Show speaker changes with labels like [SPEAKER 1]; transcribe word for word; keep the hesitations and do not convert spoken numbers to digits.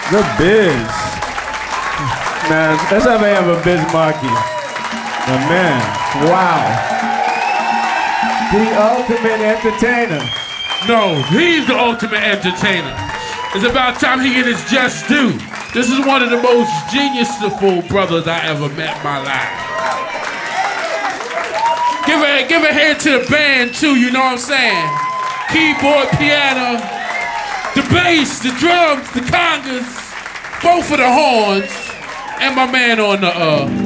[SPEAKER 1] The Biz. Man, let's have a have a Biz Markie. The man. Wow. The ultimate entertainer.
[SPEAKER 2] No, he's the ultimate entertainer. It's about time he get his just due. This is one of the most geniusful brothers I ever met in my life. Give a, give a hand to the band too, you know what I'm saying? Keyboard, piano, the bass, the drums, the congas, both of the horns, and my man on the uh